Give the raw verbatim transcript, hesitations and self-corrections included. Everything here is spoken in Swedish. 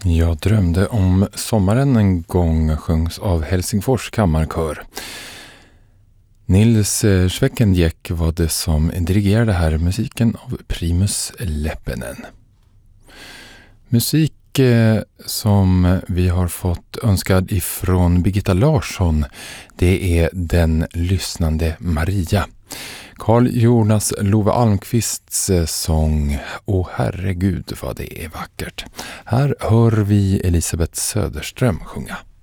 Jag drömde om sommaren en gång sjöngs av Helsingfors kammarkör. Nils Schweckendiek var det som dirigerade här musiken av Primus Leppinen. Musik eh, som vi har fått önskad ifrån Birgitta Larsson, det är Den lyssnande Maria. Carl Jonas Love Almqvists sång Åh herregud vad det är vackert. Här hör vi Elisabeth Söderström sjunga.